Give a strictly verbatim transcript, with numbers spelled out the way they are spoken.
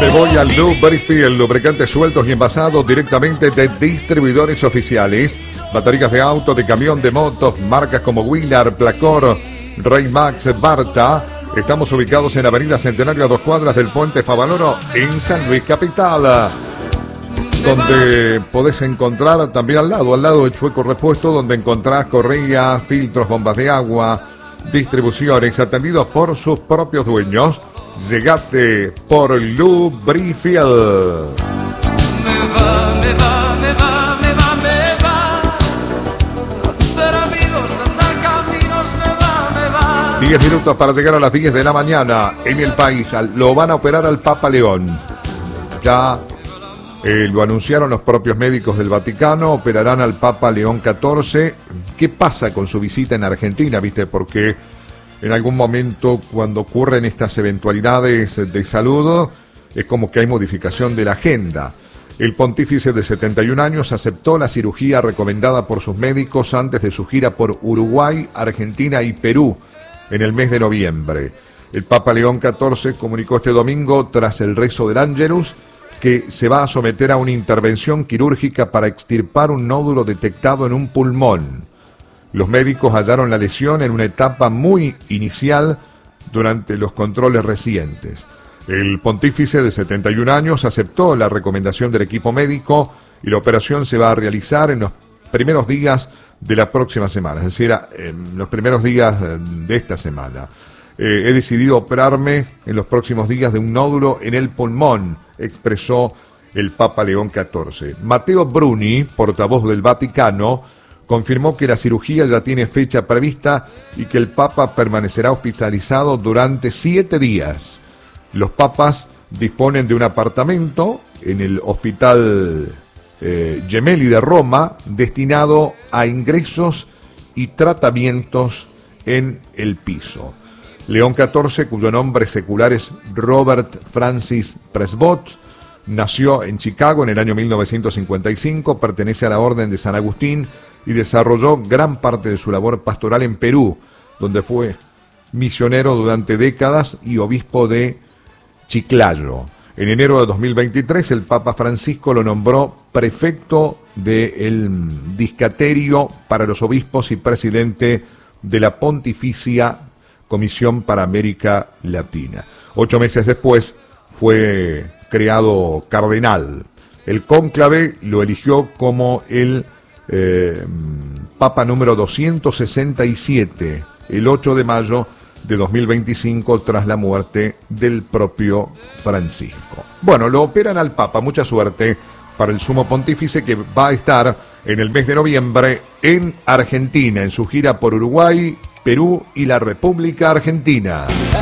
Me voy al Lubrifield, lubricantes sueltos y envasados directamente de distribuidores oficiales. Baterías de auto, de camión, de motos, marcas como Willard, Placor, Raymax, Barta. Estamos ubicados en Avenida Centenario a dos cuadras del Puente Favaloro en San Luis Capital, donde podés encontrar también al lado, al lado de Chueco Repuesto, donde encontrás correa, filtros, bombas de agua, distribuciones atendidos por sus propios dueños. Llegate por Lubrifield. Me va, me va, me va, me va, me va. Hacer amigos, andar caminos, me va, me va. diez minutos para llegar a las diez de la mañana en el país. Lo van a operar al Papa León. Ya eh, lo anunciaron los propios médicos del Vaticano. Operarán al Papa León catorce. ¿Qué pasa con su visita en Argentina? ¿Viste? Porque en algún momento, cuando ocurren estas eventualidades de salud, es como que hay modificación de la agenda. El pontífice de setenta y un años aceptó la cirugía recomendada por sus médicos antes de su gira por Uruguay, Argentina y Perú en el mes de noviembre. El Papa León catorce comunicó este domingo, tras el rezo del Ángelus, que se va a someter a una intervención quirúrgica para extirpar un nódulo detectado en un pulmón. Los médicos hallaron la lesión en una etapa muy inicial durante los controles recientes. El pontífice de setenta y un años aceptó la recomendación del equipo médico y la operación se va a realizar en los primeros días de la próxima semana, es decir, en los primeros días de esta semana. Eh, he decidido operarme en los próximos días de un nódulo en el pulmón, expresó el Papa León catorce. Matteo Bruni, portavoz del Vaticano, confirmó que la cirugía ya tiene fecha prevista y que el Papa permanecerá hospitalizado durante siete días. Los papas disponen de un apartamento en el Hospital eh, Gemelli de Roma destinado a ingresos y tratamientos en el piso. León catorce, cuyo nombre secular es Robert Francis Presbot, nació en Chicago en el año mil novecientos cincuenta y cinco, pertenece a la Orden de San Agustín y desarrolló gran parte de su labor pastoral en Perú, donde fue misionero durante décadas y obispo de Chiclayo. En enero de dos mil veintitrés, el Papa Francisco lo nombró prefecto del Discaterio para los Obispos y presidente de la Pontificia Comisión para América Latina. Ocho meses después fue creado cardenal. El cónclave lo eligió como el Eh, Papa número doscientos sesenta y siete, el ocho de mayo de dos mil veinticinco, tras la muerte del propio Francisco. Bueno, lo operan al Papa, mucha suerte para el sumo pontífice, que va a estar en el mes de noviembre en Argentina, en su gira por Uruguay, Perú y la República Argentina.